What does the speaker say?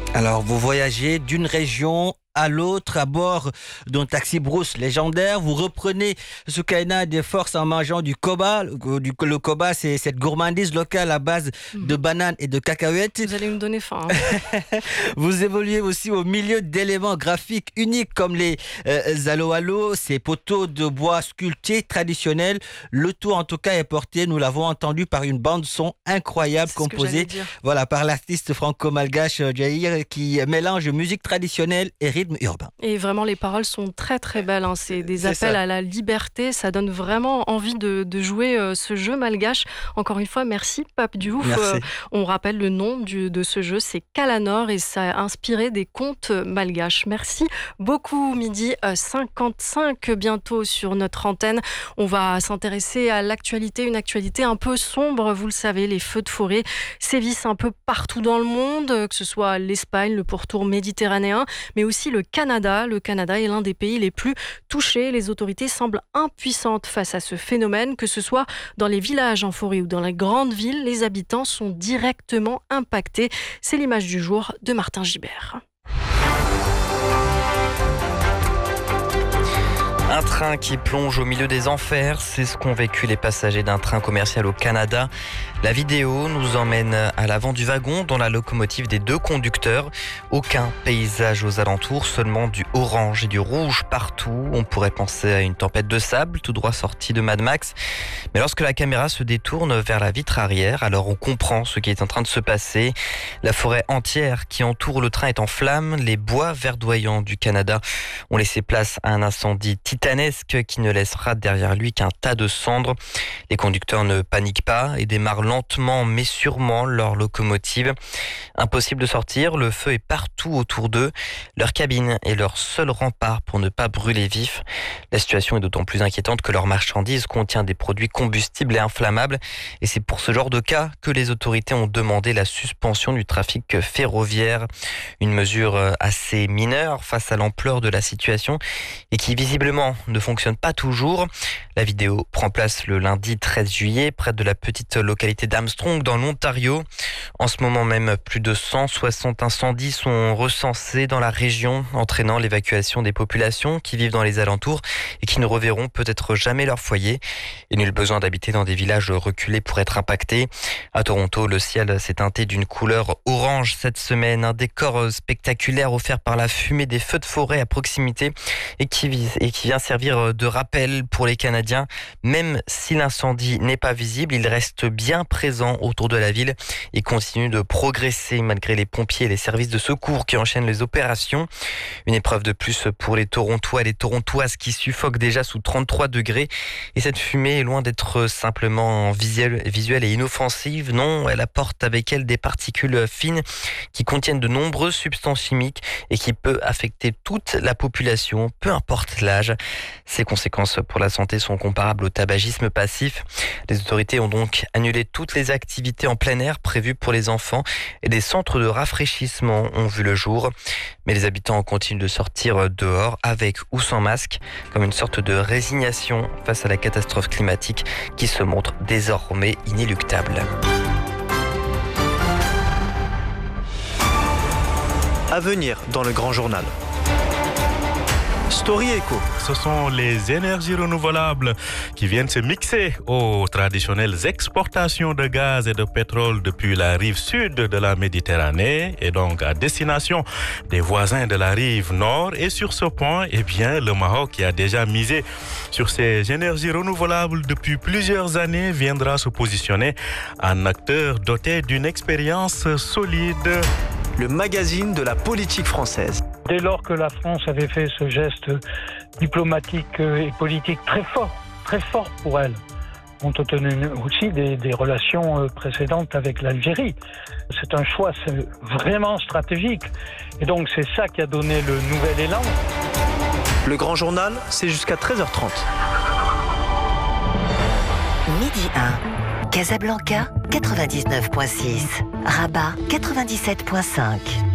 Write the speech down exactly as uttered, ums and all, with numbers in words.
Alors, vous voyagez d'une région à l'autre à bord d'un taxi brousse légendaire. Vous reprenez ce caïna des forces en mangeant du koba. Du, le koba, c'est cette gourmandise locale à base mmh. de bananes et de cacahuètes. Vous allez me donner faim. Hein. Vous évoluez aussi au milieu d'éléments graphiques uniques comme les euh, alo-alo, ces poteaux de bois sculptés traditionnels. Le tout, en tout cas, est porté, nous l'avons entendu, par une bande-son incroyable c'est composée voilà, par l'artiste franco-malgache Jair qui mélange musique traditionnelle et rythme urbain. Et vraiment, les paroles sont très très belles. Hein. C'est des c'est appels ça. à la liberté. Ça donne vraiment envie de, de jouer euh, ce jeu malgache. Encore une fois, merci Pape Diouf. Euh, on rappelle le nom du, de ce jeu, c'est Kalanor et ça a inspiré des contes malgaches. Merci beaucoup. Midi cinquante-cinq bientôt sur notre antenne. On va s'intéresser à l'actualité, une actualité un peu sombre. Vous le savez, les feux de forêt sévissent un peu partout dans le monde, que ce soit l'Espagne, le pourtour méditerranéen, mais aussi le Canada. Le Canada est l'un des pays les plus touchés. Les autorités semblent impuissantes face à ce phénomène, que ce soit dans les villages en forêt ou dans les grandes villes. Les habitants sont directement impactés. C'est l'image du jour de Martin Gibert. Un train qui plonge au milieu des enfers, c'est ce qu'ont vécu les passagers d'un train commercial au Canada. La vidéo nous emmène à l'avant du wagon dans la locomotive des deux conducteurs. Aucun paysage aux alentours, seulement du orange et du rouge partout. On pourrait penser à une tempête de sable tout droit sortie de Mad Max. Mais lorsque la caméra se détourne vers la vitre arrière, alors on comprend ce qui est en train de se passer. La forêt entière qui entoure le train est en flammes. Les bois verdoyants du Canada ont laissé place à un incendie titanesque qui ne laissera derrière lui qu'un tas de cendres. Les conducteurs ne paniquent pas et démarrent lentement mais sûrement leur locomotive. Impossible de sortir, le feu est partout autour d'eux. Leur cabine est leur seul rempart pour ne pas brûler vif. La situation est d'autant plus inquiétante que leur marchandise contient des produits combustibles et inflammables. Et c'est pour ce genre de cas que les autorités ont demandé la suspension du trafic ferroviaire. Une mesure assez mineure face à l'ampleur de la situation et qui visiblement ne fonctionne pas toujours. La vidéo prend place le lundi treize juillet près de la petite localité d'Armstrong dans l'Ontario. En ce moment même, plus de cent soixante incendies sont recensés dans la région, entraînant l'évacuation des populations qui vivent dans les alentours et qui ne reverront peut-être jamais leur foyer. Et nul besoin d'habiter dans des villages reculés pour être impactés. À Toronto, le ciel s'est teinté d'une couleur orange cette semaine. Un décor spectaculaire offert par la fumée des feux de forêt à proximité et qui, vise, et qui vient servir de rappel pour les Canadiens. Même si l'incendie n'est pas visible, il reste bien présent autour de la ville et continue de progresser malgré les pompiers et les services de secours qui enchaînent les opérations. Une épreuve de plus pour les Torontois et les Torontoises qui suffoquent déjà sous trente-trois degrés. Et cette fumée est loin d'être simplement visuelle, visuelle et inoffensive. Non, elle apporte avec elle des particules fines qui contiennent de nombreuses substances chimiques et qui peuvent affecter toute la population, peu importe l'âge. Ces conséquences pour la santé sont comparables au tabagisme passif. Les autorités ont donc annulé toutes les activités en plein air prévues pour les enfants et des centres de rafraîchissement ont vu le jour. Mais les habitants continuent de sortir dehors avec ou sans masque, comme une sorte de résignation face à la catastrophe climatique qui se montre désormais inéluctable. À venir dans le Grand Journal. Story Echo. Ce sont les énergies renouvelables qui viennent se mixer aux traditionnelles exportations de gaz et de pétrole depuis la rive sud de la Méditerranée et donc à destination des voisins de la rive nord. Et sur ce point, eh bien, le Maroc qui a déjà misé sur ces énergies renouvelables depuis plusieurs années viendra se positionner en acteur doté d'une expérience solide. Le magazine de la politique française. Dès lors que la France avait fait ce geste diplomatique et politique très fort, très fort pour elle, compte tenu aussi des, des relations précédentes avec l'Algérie. C'est un choix c'est vraiment stratégique. Et donc c'est ça qui a donné le nouvel élan. Le Grand Journal, c'est jusqu'à treize heures trente. Midi un, Casablanca quatre-vingt-dix-neuf virgule six, Rabat quatre-vingt-dix-sept virgule cinq.